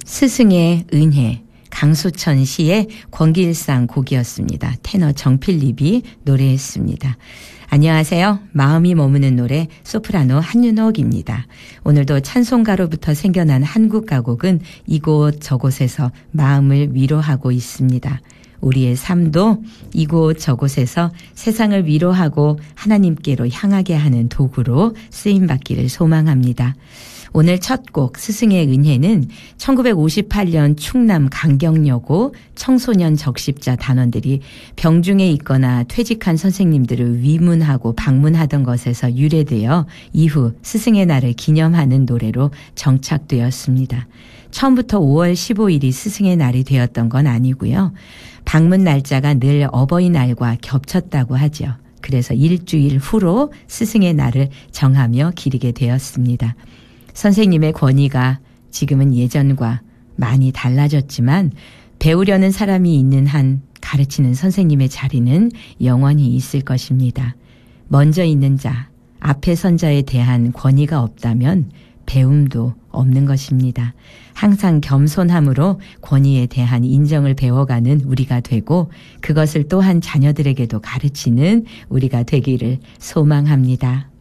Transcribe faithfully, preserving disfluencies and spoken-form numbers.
스승의 은혜, 강수천 시의 권길상 곡이었습니다. 테너 정필립이 노래했습니다. 안녕하세요. 마음이 머무는 노래 소프라노 한윤옥입니다. 오늘도 찬송가로부터 생겨난 한국 가곡은 이곳 저곳에서 마음을 위로하고 있습니다. 우리의 삶도 이곳 저곳에서 세상을 위로하고 하나님께로 향하게 하는 도구로 쓰임받기를 소망합니다. 오늘 첫 곡 스승의 은혜는 천구백오십팔 년 충남 강경여고 청소년 적십자 단원들이 병중에 있거나 퇴직한 선생님들을 위문하고 방문하던 것에서 유래되어 이후 스승의 날을 기념하는 노래로 정착되었습니다. 처음부터 오월 십오일이 스승의 날이 되었던 건 아니고요. 방문 날짜가 늘 어버이날과 겹쳤다고 하죠. 그래서 일주일 후로 스승의 날을 정하며 기리게 되었습니다. 선생님의 권위가 지금은 예전과 많이 달라졌지만 배우려는 사람이 있는 한 가르치는 선생님의 자리는 영원히 있을 것입니다. 먼저 있는 자, 앞에 선 자에 대한 권위가 없다면 배움도 없는 것입니다. 항상 겸손함으로 권위에 대한 인정을 배워가는 우리가 되고 그것을 또한 자녀들에게도 가르치는 우리가 되기를 소망합니다.